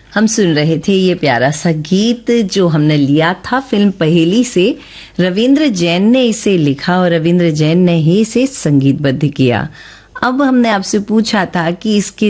हम सुन रहे थे ये प्यारा सा गीत जो हमने लिया था फिल्म पहेली से। रविंद्र जैन ने इसे लिखा और रविंद्र जैन ने ही इसे संगीतबद्ध किया। अब हमने आपसे पूछा था कि इसके